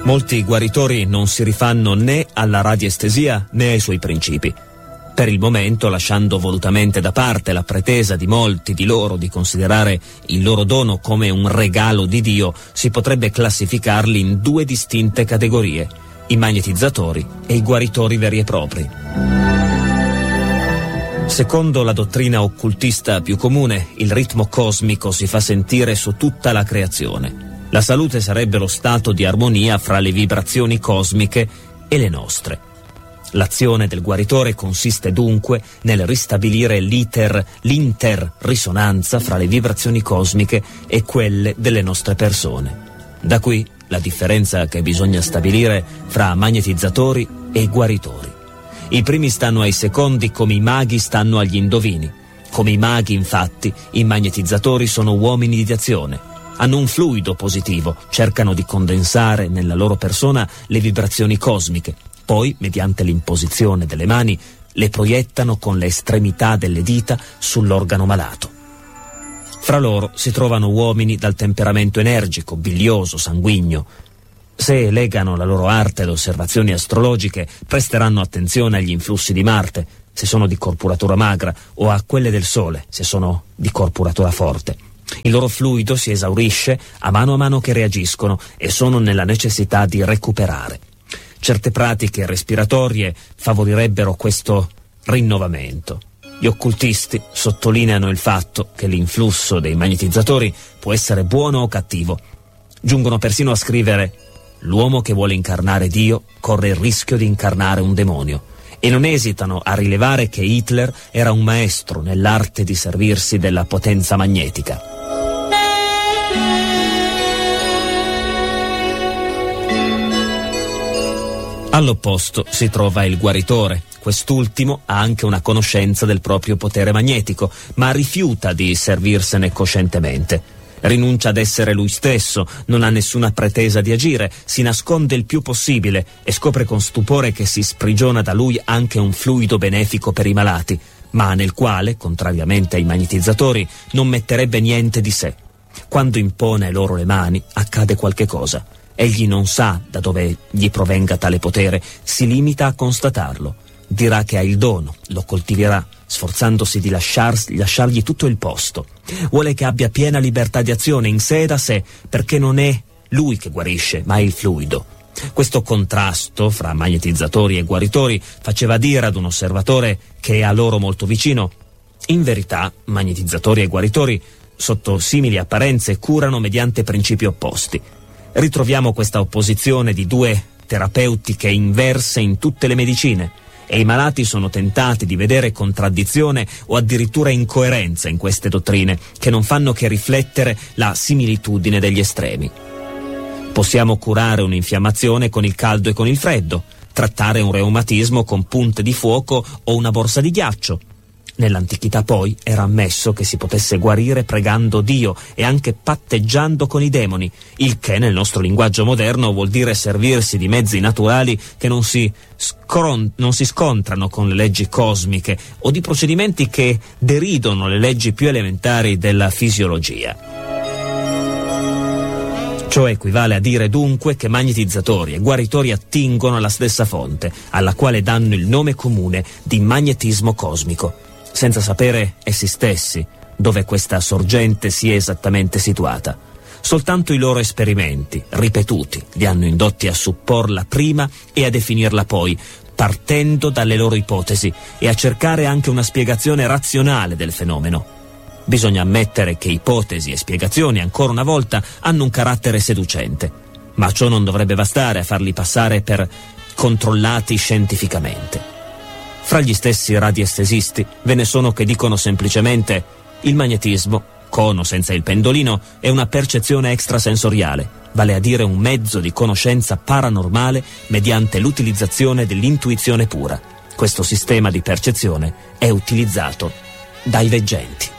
Molti guaritori non si rifanno né alla radiestesia né ai suoi principi. Per il momento, lasciando volutamente da parte la pretesa di molti di loro di considerare il loro dono come un regalo di Dio, si potrebbe classificarli in due distinte categorie: i magnetizzatori e i guaritori veri e propri. Secondo la dottrina occultista più comune, il ritmo cosmico si fa sentire su tutta la creazione. La salute sarebbe lo stato di armonia fra le vibrazioni cosmiche e le nostre. L'azione del guaritore consiste dunque nel ristabilire l'interrisonanza fra le vibrazioni cosmiche e quelle delle nostre persone. Da qui la differenza che bisogna stabilire fra magnetizzatori e guaritori. I primi stanno ai secondi come i maghi stanno agli indovini. Come i maghi, infatti, i magnetizzatori sono uomini di azione. Hanno un fluido positivo, cercano di condensare nella loro persona le vibrazioni cosmiche. Poi, mediante l'imposizione delle mani, le proiettano con le estremità delle dita sull'organo malato. Fra loro si trovano uomini dal temperamento energico, bilioso, sanguigno. Se legano la loro arte ad osservazioni astrologiche, presteranno attenzione agli influssi di Marte, se sono di corporatura magra, o a quelle del Sole, se sono di corporatura forte. Il loro fluido si esaurisce a mano che reagiscono e sono nella necessità di recuperare. Certe pratiche respiratorie favorirebbero questo rinnovamento. Gli occultisti sottolineano il fatto che l'influsso dei magnetizzatori può essere buono o cattivo. Giungono persino a scrivere: l'uomo che vuole incarnare Dio corre il rischio di incarnare un demonio, e non esitano a rilevare che Hitler era un maestro nell'arte di servirsi della potenza magnetica. All'opposto si trova il guaritore. Quest'ultimo ha anche una conoscenza del proprio potere magnetico, ma rifiuta di servirsene coscientemente. Rinuncia ad essere lui stesso, non ha nessuna pretesa di agire, si nasconde il più possibile e scopre con stupore che si sprigiona da lui anche un fluido benefico per i malati, ma nel quale, contrariamente ai magnetizzatori, non metterebbe niente di sé. Quando impone loro le mani, accade qualche cosa. Egli non sa da dove gli provenga tale potere, si limita a constatarlo. Dirà che ha il dono, lo coltiverà, sforzandosi di lasciargli tutto il posto. Vuole che abbia piena libertà di azione in sé e da sé, perché non è lui che guarisce, ma è il fluido. Questo contrasto fra magnetizzatori e guaritori faceva dire ad un osservatore che è a loro molto vicino: in verità, magnetizzatori e guaritori, sotto simili apparenze, curano mediante principi opposti. Ritroviamo questa opposizione di due terapeutiche inverse in tutte le medicine, e i malati sono tentati di vedere contraddizione o addirittura incoerenza in queste dottrine, che non fanno che riflettere la similitudine degli estremi. Possiamo curare un'infiammazione con il caldo e con il freddo, trattare un reumatismo con punte di fuoco o una borsa di ghiaccio. Nell'antichità poi era ammesso che si potesse guarire pregando Dio e anche patteggiando con i demoni, il che nel nostro linguaggio moderno vuol dire servirsi di mezzi naturali che non si scontrano con le leggi cosmiche o di procedimenti che deridono le leggi più elementari della fisiologia. Ciò equivale a dire dunque che magnetizzatori e guaritori attingono alla stessa fonte, alla quale danno il nome comune di magnetismo cosmico, senza sapere essi stessi dove questa sorgente sia esattamente situata. Soltanto i loro esperimenti, ripetuti, li hanno indotti a supporla prima e a definirla poi, partendo dalle loro ipotesi e a cercare anche una spiegazione razionale del fenomeno. Bisogna ammettere che ipotesi e spiegazioni, ancora una volta, hanno un carattere seducente, ma ciò non dovrebbe bastare a farli passare per controllati scientificamente. Fra gli stessi radiestesisti ve ne sono che dicono semplicemente: il magnetismo, con o senza il pendolino, è una percezione extrasensoriale, vale a dire un mezzo di conoscenza paranormale mediante l'utilizzazione dell'intuizione pura. Questo sistema di percezione è utilizzato dai veggenti.